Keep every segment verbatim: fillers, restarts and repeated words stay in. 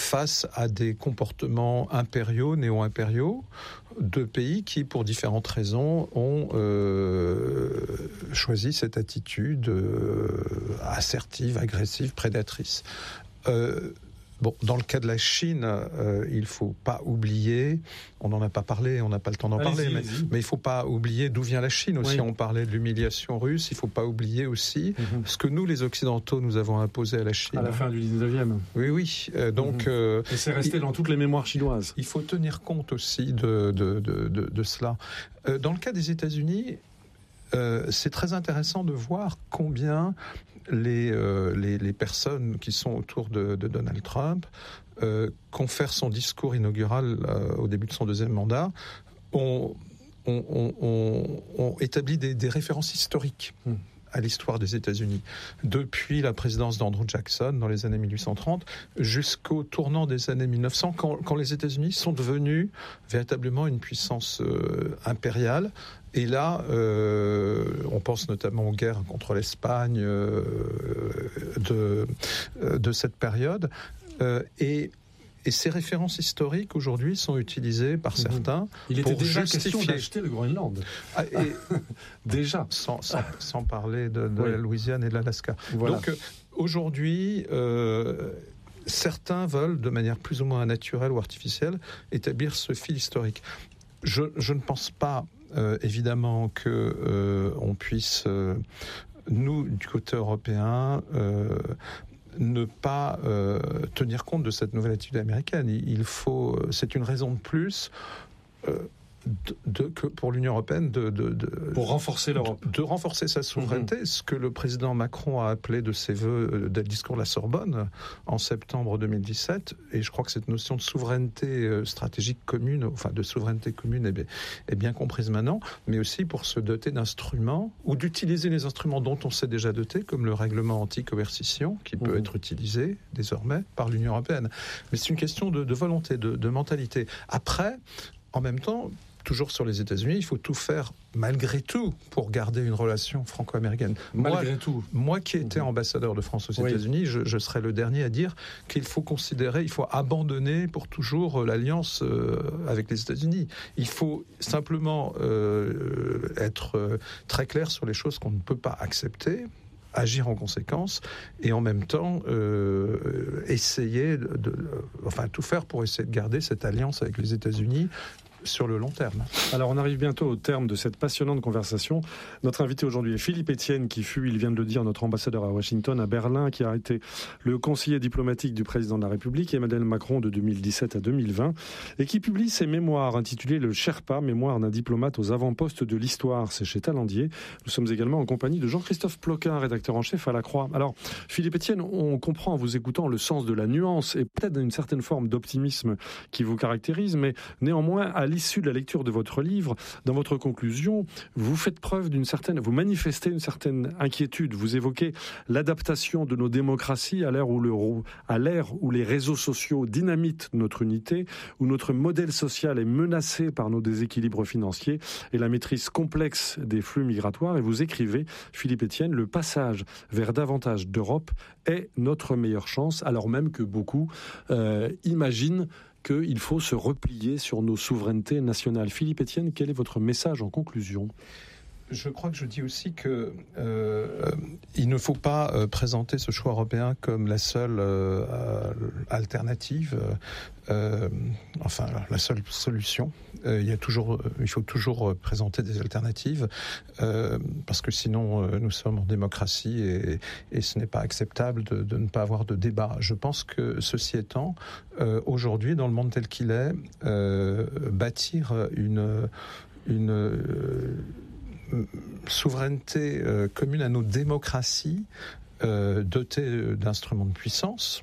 face à des comportements impériaux, néo-impériaux, de pays qui, pour différentes raisons, ont euh, choisi cette attitude euh, assertive, agressive, prédatrice. Euh, Bon, dans le cas de la Chine, euh, il ne faut pas oublier, on n'en a pas parlé, on n'a pas le temps d'en allez-y, parler, mais, allez-y. mais il ne faut pas oublier d'où vient la Chine aussi. Oui. On parlait de l'humiliation russe, il ne faut pas oublier aussi mm-hmm. ce que nous, les Occidentaux, nous avons imposé à la Chine. À la fin du dix-neuvième. Oui, oui. Euh, donc, mm-hmm. euh, Et c'est resté il, dans toutes les mémoires chinoises. Il faut tenir compte aussi de, de, de, de, de cela. Euh, dans le cas des États-Unis, euh, c'est très intéressant de voir combien Les, euh, les, les personnes qui sont autour de, de Donald Trump euh, confèrent son discours inaugural euh, au début de son deuxième mandat, ont, ont, ont, ont, ont établi des, des références historiques mmh. à l'histoire des États-Unis, depuis la présidence d'Andrew Jackson dans les années mille huit cent trente jusqu'au tournant des années mille neuf cents, quand, quand les États-Unis sont devenus véritablement une puissance euh, impériale. Et là, euh, on pense notamment aux guerres contre l'Espagne euh, de, de cette période. Euh, et, et ces références historiques, aujourd'hui, sont utilisées par mmh. certains Il était pour déjà justifier... question d'acheter le Groenland. Ah, et déjà. Sans, sans, sans parler de, de oui. la Louisiane et de l'Alaska. Voilà. Donc, euh, aujourd'hui... Euh, certains veulent, de manière plus ou moins naturelle ou artificielle, établir ce fil historique. Je, je ne pense pas... Euh, évidemment que euh, on puisse, euh, nous, du côté européen, euh, ne pas euh, tenir compte de cette nouvelle attitude américaine. Il faut, c'est une raison de plus euh, de, de, que pour l'Union européenne de, de, de pour renforcer l'Europe, de, de renforcer sa souveraineté, mmh. ce que le président Macron a appelé de ses voeux dès le discours de la Sorbonne en septembre deux mille dix-sept. Et je crois que cette notion de souveraineté stratégique commune, enfin de souveraineté commune, est bien, est bien comprise maintenant, mais aussi pour se doter d'instruments ou d'utiliser les instruments dont on s'est déjà doté, comme le règlement anti-coercition, qui peut mmh. être utilisé désormais par l'Union européenne. Mais c'est une question de, de volonté, de, de mentalité. Après, en même temps, toujours sur les États-Unis, il faut tout faire malgré tout pour garder une relation franco-américaine. Malgré moi, tout. Moi qui étais ambassadeur de France aux oui. États-Unis, je, je serai le dernier à dire qu'il faut considérer, il faut abandonner pour toujours l'alliance euh, avec les États-Unis. Il faut simplement euh, être euh, très clair sur les choses qu'on ne peut pas accepter, agir en conséquence et en même temps euh, essayer de, de, enfin tout faire pour essayer de garder cette alliance avec les États-Unis sur le long terme. Alors on arrive bientôt au terme de cette passionnante conversation. Notre invité aujourd'hui est Philippe Etienne, qui fut, il vient de le dire, notre ambassadeur à Washington, à Berlin, qui a été le conseiller diplomatique du président de la République, Emmanuel Macron, de deux mille dix-sept à deux mille vingt, et qui publie ses mémoires intitulées Le Sherpa, mémoire d'un diplomate aux avant-postes de l'histoire. C'est chez Talandier. Nous sommes également en compagnie de Jean-Christophe Ploquin, rédacteur en chef à La Croix. Alors, Philippe Etienne, on comprend en vous écoutant le sens de la nuance et peut-être d'une certaine forme d'optimisme qui vous caractérise, mais néanmoins, à l'issue de la lecture de votre livre, dans votre conclusion, vous faites preuve d'une certaine, vous manifestez une certaine inquiétude. Vous évoquez l'adaptation de nos démocraties à l'ère où, le, à l'ère où les réseaux sociaux dynamitent notre unité, où notre modèle social est menacé par nos déséquilibres financiers et la maîtrise complexe des flux migratoires. Et vous écrivez, Philippe Etienne, le passage vers davantage d'Europe est notre meilleure chance, alors même que beaucoup euh, imaginent qu'il faut se replier sur nos souverainetés nationales. Philippe Etienne, quel est votre message en conclusion ? Je crois que je dis aussi que euh, il ne faut pas euh, présenter ce choix européen comme la seule euh, alternative, euh, enfin la seule solution. Euh, il y a toujours, il faut toujours présenter des alternatives euh, parce que sinon euh, nous sommes en démocratie et, et ce n'est pas acceptable de, de ne pas avoir de débat. Je pense que ceci étant, euh, aujourd'hui dans le monde tel qu'il est, euh, bâtir une une euh, souveraineté euh, commune à nos démocraties, euh, dotées d'instruments de puissance,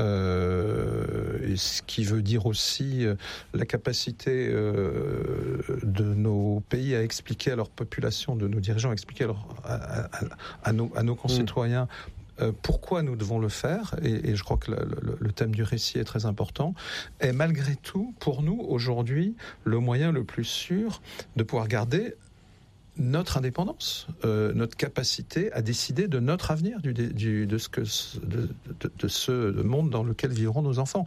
euh, et ce qui veut dire aussi euh, la capacité euh, de nos pays à expliquer à leur population, de nos dirigeants à expliquer à, leur, à, à, à, nos, à nos concitoyens mmh. euh, pourquoi nous devons le faire, et, et je crois que le, le, le thème du récit est très important, est malgré tout, pour nous, aujourd'hui, le moyen le plus sûr de pouvoir garder notre indépendance, euh, notre capacité à décider de notre avenir, du, du, de, ce que, de, de, de ce monde dans lequel vivront nos enfants.